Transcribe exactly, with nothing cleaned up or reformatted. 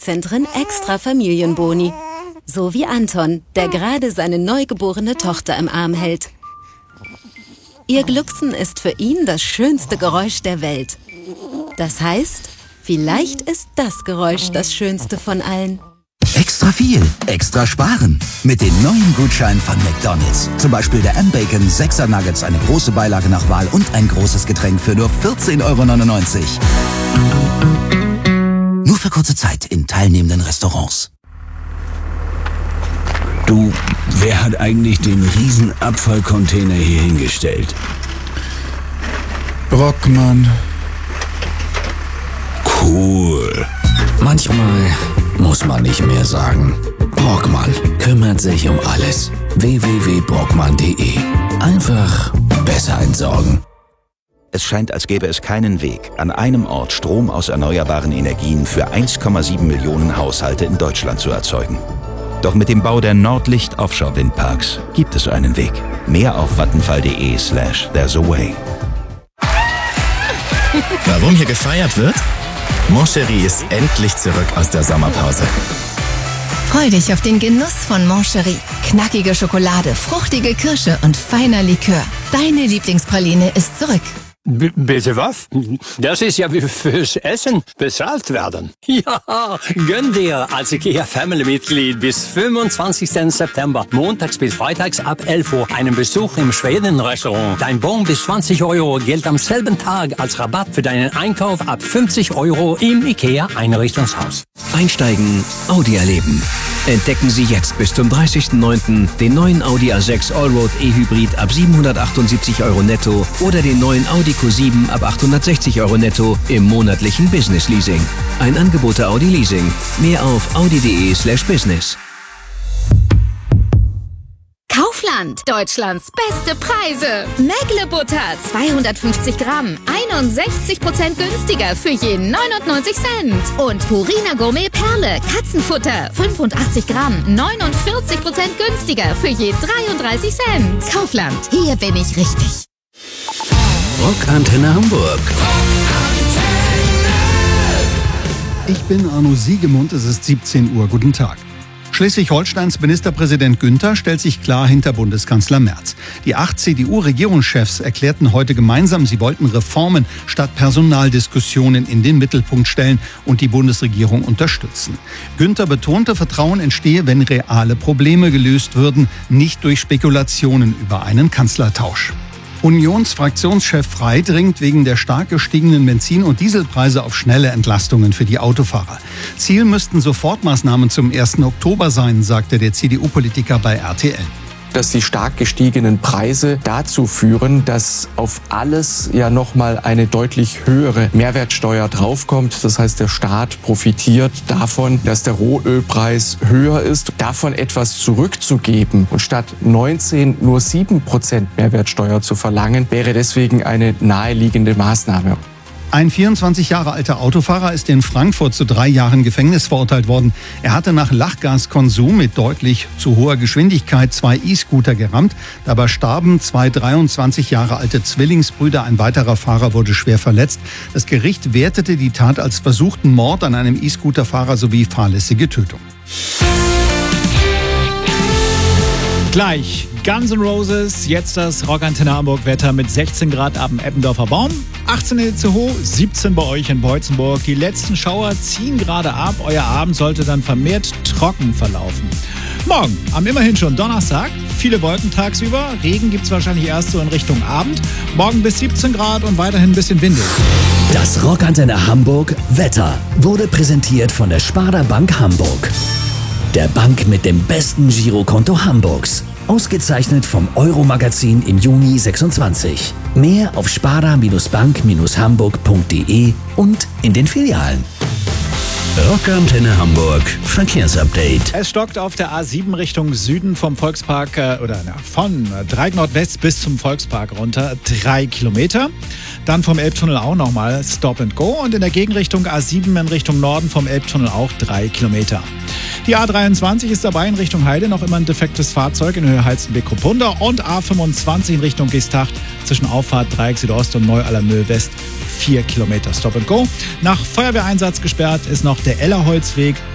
Einkaufszentren extra Familienboni. So wie Anton, der gerade seine neugeborene Tochter im Arm hält. Ihr Glucksen ist für ihn das schönste Geräusch der Welt. Das heißt, vielleicht ist das Geräusch das schönste von allen. Extra viel, extra sparen. Mit den neuen Gutscheinen von McDonald's. Zum Beispiel der M-Bacon sechser Nuggets, eine große Beilage nach Wahl und ein großes Getränk für nur vierzehn Euro neunundneunzig. Nur für kurze Zeit in teilnehmenden Restaurants. Du, wer hat eigentlich den riesen Abfallcontainer hier hingestellt? Brockmann. Cool. Manchmal muss man nicht mehr sagen. Brockmann kümmert sich um alles. w w w punkt brockmann punkt de. Einfach besser entsorgen. Es scheint, als gäbe es keinen Weg, an einem Ort Strom aus erneuerbaren Energien für eins Komma sieben Millionen Haushalte in Deutschland zu erzeugen. Doch mit dem Bau der Nordlicht Offshore Windparks gibt es einen Weg. Mehr auf vattenfall.de slash there's a way. Warum hier gefeiert wird? Moncherie ist endlich zurück aus der Sommerpause. Freu dich auf den Genuss von Moncherie. Knackige Schokolade, fruchtige Kirsche und feiner Likör. Deine Lieblingspraline ist zurück. B- bitte was? Das ist ja wie fürs Essen bezahlt werden. Ja, gönn dir als IKEA-Family-Mitglied bis fünfundzwanzigsten September, montags bis freitags ab elf Uhr, einen Besuch im Schweden-Restaurant. Dein Bon bis zwanzig Euro gilt am selben Tag als Rabatt für deinen Einkauf ab fünfzig Euro im IKEA-Einrichtungshaus. Einsteigen, Audi erleben. Entdecken Sie jetzt bis zum dreißigsten neunten den neuen Audi A sechs Allroad E-Hybrid ab siebenhundertachtundsiebzig Euro netto oder den neuen Audi Q sieben ab achthundertsechzig Euro netto im monatlichen Business Leasing. Ein Angebot der Audi Leasing. Mehr auf audi.de slash business. Kaufland, Deutschlands beste Preise. Mägle-Butter, zweihundertfünfzig Gramm, einundsechzig Prozent günstiger für je neunundneunzig Cent. Und Purina Gourmet Perle, Katzenfutter, fünfundachtzig Gramm, neunundvierzig Prozent günstiger für je dreiunddreißig Cent. Kaufland, hier bin ich richtig. Rockantenne Hamburg. Ich bin Arno Siegemund, es ist siebzehn Uhr. Guten Tag. Schleswig-Holsteins Ministerpräsident Günther stellt sich klar hinter Bundeskanzler Merz. Die acht C D U-Regierungschefs erklärten heute gemeinsam, sie wollten Reformen statt Personaldiskussionen in den Mittelpunkt stellen und die Bundesregierung unterstützen. Günther betonte, Vertrauen entstehe, wenn reale Probleme gelöst würden, nicht durch Spekulationen über einen Kanzlertausch. Unionsfraktionschef Frey dringt wegen der stark gestiegenen Benzin- und Dieselpreise auf schnelle Entlastungen für die Autofahrer. Ziel müssten Sofortmaßnahmen zum ersten Oktober sein, sagte der C D U-Politiker bei R T L. Dass die stark gestiegenen Preise dazu führen, dass auf alles ja nochmal eine deutlich höhere Mehrwertsteuer draufkommt. Das heißt, der Staat profitiert davon, dass der Rohölpreis höher ist. Davon etwas zurückzugeben und statt neunzehn nur sieben Prozent Mehrwertsteuer zu verlangen, wäre deswegen eine naheliegende Maßnahme. Ein vierundzwanzig Jahre alter Autofahrer ist in Frankfurt zu drei Jahren Gefängnis verurteilt worden. Er hatte nach Lachgaskonsum mit deutlich zu hoher Geschwindigkeit zwei E-Scooter gerammt. Dabei starben zwei dreiundzwanzig Jahre alte Zwillingsbrüder. Ein weiterer Fahrer wurde schwer verletzt. Das Gericht wertete die Tat als versuchten Mord an einem E-Scooter-Fahrer sowie fahrlässige Tötung. Gleich Guns N' Roses, jetzt das Rockantenne Hamburg Wetter mit sechzehn Grad ab dem Eppendorfer Baum, achtzehn in Itzehoe, siebzehn bei euch in Beutzenburg. Die letzten Schauer ziehen gerade ab, euer Abend sollte dann vermehrt trocken verlaufen. Morgen, am immerhin schon Donnerstag, viele Wolken tagsüber, Regen gibt's wahrscheinlich erst so in Richtung Abend. Morgen bis siebzehn Grad und weiterhin ein bisschen windig. Das Rockantenne Hamburg Wetter wurde präsentiert von der Sparda Bank Hamburg. Der Bank mit dem besten Girokonto Hamburgs. Ausgezeichnet vom Euro-Magazin im Juni sechsundzwanzig. Mehr auf sparda Bank Hamburg punkt de und in den Filialen. Rockantenne Hamburg Verkehrsupdate. Es stockt auf der A sieben Richtung Süden vom Volkspark, äh, oder na, von Dreieck Nordwest bis zum Volkspark runter, drei Kilometer. Dann vom Elbtunnel auch nochmal Stop and Go und in der Gegenrichtung A sieben in Richtung Norden vom Elbtunnel auch drei Kilometer. Die A dreiundzwanzig ist dabei in Richtung Heide, noch immer ein defektes Fahrzeug in Höhe Halstenbek-Kruppunda und A fünfundzwanzig in Richtung Geesthacht zwischen Auffahrt Dreieck Südost und Neu-Allermühl West vier Kilometer Stop and Go. Nach Feuerwehreinsatz gesperrt ist noch der Ellerholzweg